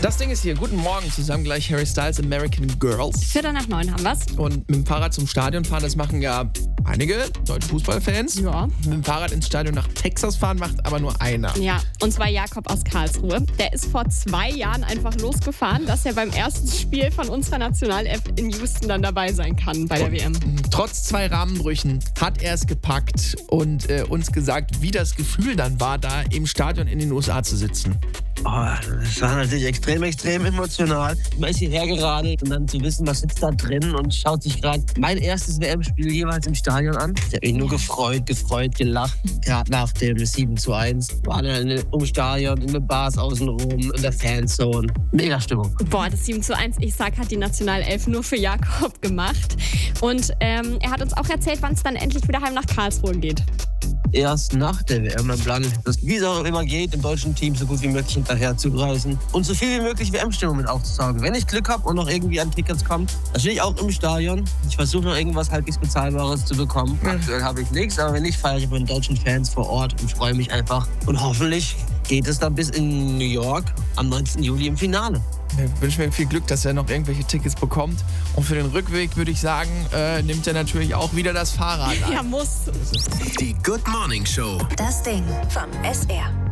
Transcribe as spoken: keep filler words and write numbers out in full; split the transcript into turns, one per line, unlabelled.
Das Ding ist hier, guten Morgen zusammen, gleich Harry Styles American Girls.
Viertel nach neun haben wir's.
Und mit dem Fahrrad zum Stadion fahren, das machen ja einige deutsche Fußballfans.
Ja.
Mit dem Fahrrad ins Stadion nach Texas fahren macht aber nur einer.
Ja, und zwar Jakob aus Karlsruhe. Der ist vor zwei Jahren einfach losgefahren, dass er beim ersten Spiel von unserer Nationalelf in Houston dann dabei sein kann bei der W M.
Trotz zwei Rahmenbrüchen hat er es gepackt und äh, uns gesagt, wie das Gefühl dann war, da im Stadion in den U S A zu sitzen.
Oh, das war natürlich extrem, extrem emotional. Man ist hierher geradelt und dann zu wissen, was sitzt da drin und schaut sich gerade mein erstes W M-Spiel jeweils im Stadion an. Ich habe mich nur gefreut, gefreut, gelacht. Gerade nach dem sieben zu eins war dann im Stadion, in den Bars außenrum, in der Fanzone. Mega Stimmung.
Boah, das sieben zu eins, ich sag, hat die Nationalelf nur für Jakob gemacht. Und ähm, er hat uns auch erzählt, wann es dann endlich wieder heim nach Karlsruhe geht.
Erst nach der W M. Mein Plan ist, wie es auch immer geht, dem deutschen Team so gut wie möglich hinterher zu reisen und so viel wie möglich W M-Stimmung mit aufzusaugen. Wenn ich Glück habe und noch irgendwie an Tickets kommt, natürlich auch im Stadion. Ich versuche noch irgendwas halbwegs Bezahlbares zu bekommen. Mhm. Aktuell habe ich nichts, aber wenn nicht, feiere ich mit den deutschen Fans vor Ort und freue mich einfach. Und hoffentlich geht es dann bis in New York am neunzehnten Juli im Finale.
Ich wünsche mir viel Glück, dass er noch irgendwelche Tickets bekommt. Und für den Rückweg würde ich sagen, äh, nimmt er natürlich auch wieder das Fahrrad an.
Ja, muss.
Die Good Morning Show.
Das Ding vom S R.